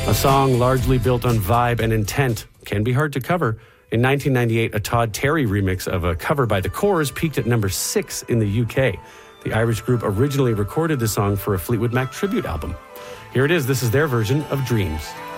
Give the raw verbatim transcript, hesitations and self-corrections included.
A song largely built on vibe and intent can be hard to cover. In nineteen ninety-eight, a Todd Terry remix of a cover by The Corrs peaked at number six in the U K. The Irish group originally recorded the song for a Fleetwood Mac tribute album. Here it is. This is their version of Dreams.